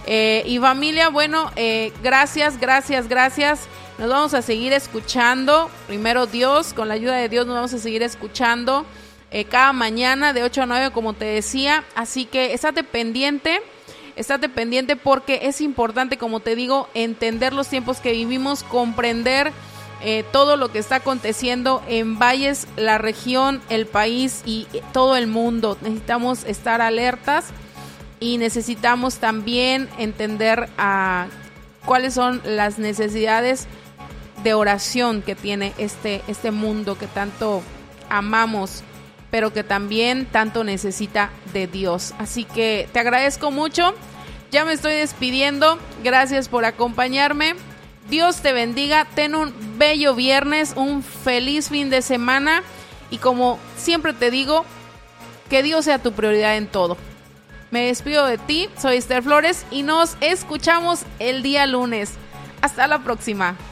Y familia, bueno, gracias. Nos vamos a seguir escuchando. Primero Dios, con la ayuda de Dios nos vamos a seguir escuchando cada mañana de 8 a 9, como te decía. Así que estate pendiente porque es importante, como te digo, entender los tiempos que vivimos, comprender todo lo que está aconteciendo en Valles, la región, el país y todo el mundo. Necesitamos estar alertas y necesitamos también entender cuáles son las necesidades de oración que tiene este mundo que tanto amamos, pero que también tanto necesita de Dios. Así que te agradezco mucho. Ya me estoy despidiendo. Gracias por acompañarme. Dios te bendiga, ten un bello viernes, un feliz fin de semana y como siempre te digo, que Dios sea tu prioridad en todo. Me despido de ti, soy Esther Flores y nos escuchamos el día lunes. Hasta la próxima.